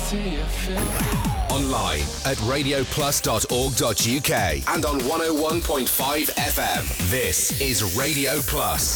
Online at radioplus.org.uk and on 101.5 FM. This is Radio Plus.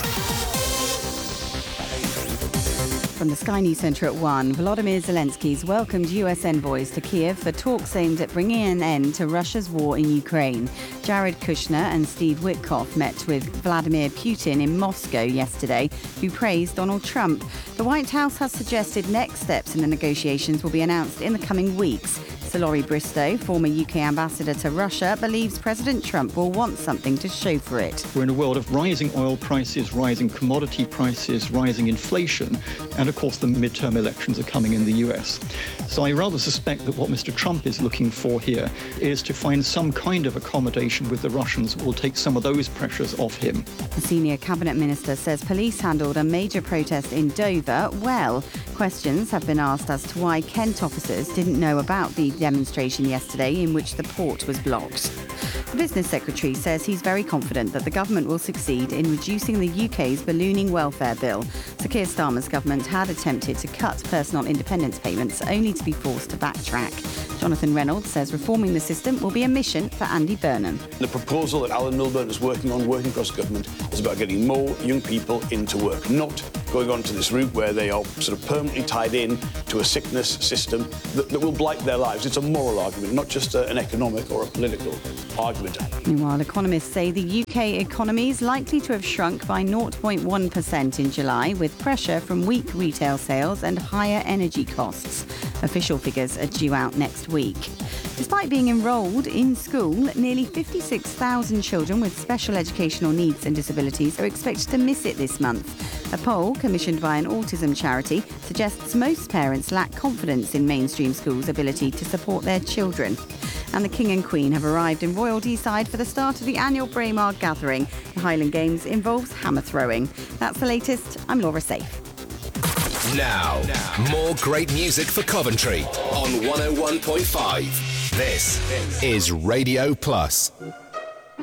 From the Sky News Centre at 1, Volodymyr Zelensky's welcomed US envoys to Kiev for talks aimed at bringing an end to Russia's war in Ukraine. Jared Kushner and Steve Witkoff met with Vladimir Putin in Moscow yesterday, who praised Donald Trump. The White House has suggested next steps in the negotiations will be announced in the coming weeks. Sir Laurie Bristow, former UK ambassador to Russia, believes President Trump will want something to show for it. We're in a world of rising oil prices, rising commodity prices, rising inflation, and of course the midterm elections are coming in the US. So I rather suspect that what Mr. Trump is looking for here is to find some kind of accommodation with the Russians that will take some of those pressures off him. The senior cabinet minister says police handled a major protest in Dover well. Questions have been asked as to why Kent officers didn't know about the demonstration yesterday in which the port was blocked. The business secretary says he's very confident that the government will succeed in reducing the UK's ballooning welfare bill. Sir Keir Starmer's government had attempted to cut personal independence payments, only to be forced to backtrack. Jonathan Reynolds says reforming the system will be a mission for Andy Burnham. The proposal that Alan Milburn is working on, working across government, is about getting more young people into work, not going on to this route where they are sort of permanently tied in to a sickness system that will blight their lives. It's a moral argument, not just an economic or a political argument. Meanwhile, economists say the UK economy is likely to have shrunk by 0.1% in July, with pressure from weak retail sales and higher energy costs. Official figures are due out next week. Despite being enrolled in school, nearly 56,000 children with special educational needs and disabilities are expected to miss it this month. A poll commissioned by an autism charity suggests most parents lack confidence in mainstream schools' ability to support their children. And the King and Queen have arrived in Royal Deeside for the start of the annual Braemar Gathering. The Highland Games involves hammer throwing. That's the latest. I'm Laura Safe. Now, more great music for Coventry on 101.5. This is Radio Plus.